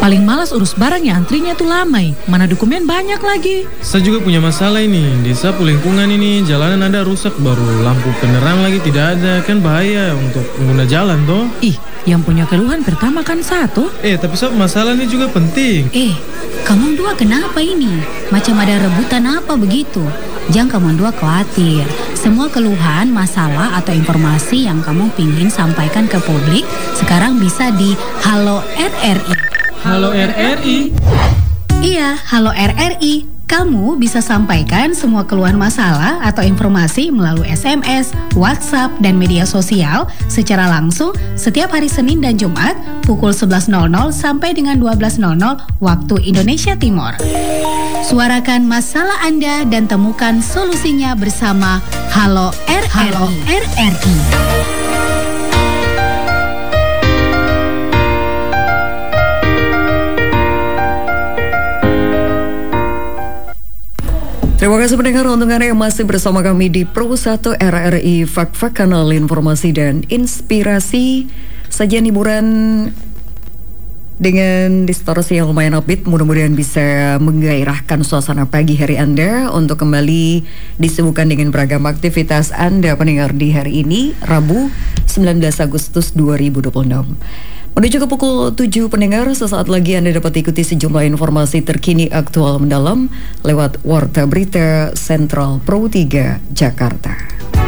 Paling malas urus barang yang antrinya tuh lama. Mana dokumen banyak lagi. Saya juga punya masalah ini. Di sapu lingkungan ini jalanan ada rusak, baru lampu penerang lagi tidak ada. Kan bahaya untuk pengguna jalan toh. Ih, yang punya keluhan pertama kan satu. Tapi sob, masalah ini juga penting. Kamu dua kenapa ini? Macam ada rebutan apa begitu? Jangan kamu dua khawatir. Semua keluhan, masalah atau informasi yang kamu pingin sampaikan ke publik sekarang bisa di Halo RRI. Halo RRI. Iya, Halo RRI. Kamu bisa sampaikan semua keluhan masalah atau informasi melalui SMS, WhatsApp, dan media sosial secara langsung setiap hari Senin dan Jumat pukul 11.00 sampai dengan 12.00 waktu Indonesia Timur. Suarakan masalah Anda dan temukan solusinya bersama Halo RRI. Halo RRI. Terima kasih pendengar untuk Anda yang masih bersama kami di Pro 1 RRI Fak-Fak, kanal informasi dan inspirasi. Sajian hiburan dengan distorsi yang lumayan upbeat, mudah-mudahan bisa menggairahkan suasana pagi hari Anda untuk kembali disibukkan dengan beragam aktivitas Anda pendengar di hari ini, Rabu 19 Agustus 2026. Menuju ke pukul 7 pendengar, sesaat lagi Anda dapat ikuti sejumlah informasi terkini aktual mendalam lewat Warta Berita Sentral Pro 3 Jakarta.